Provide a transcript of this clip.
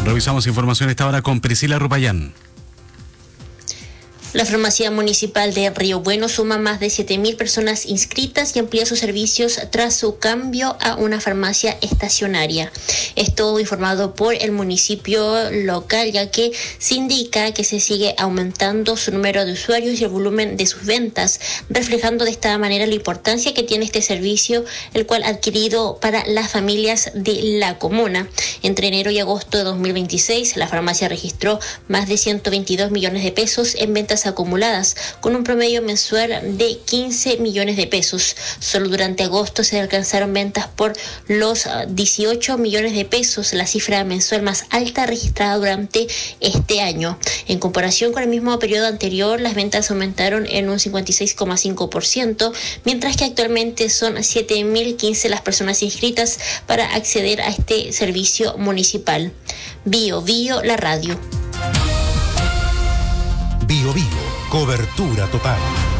Revisamos información a esta hora con Priscila Rupayán. La farmacia municipal de Río Bueno suma más de 7.000 personas inscritas y amplía sus servicios tras su cambio a una farmacia estacionaria. Esto informado por el municipio local, ya que se indica que se sigue aumentando su número de usuarios y el volumen de sus ventas, reflejando de esta manera la importancia que tiene este servicio, el cual ha adquirido para las familias de la comuna. Entre enero y agosto de 2026, la farmacia registró más de 122 millones de pesos en ventas acumuladas, con un promedio mensual de 15 millones de pesos. Solo durante agosto se alcanzaron ventas por los 18 millones de pesos, la cifra mensual más alta registrada durante este año. En comparación con el mismo periodo anterior, las ventas aumentaron en un 56,5%, mientras que actualmente son 7.015 las personas inscritas para acceder a este servicio municipal. Bio, la radio. Bio, cobertura total.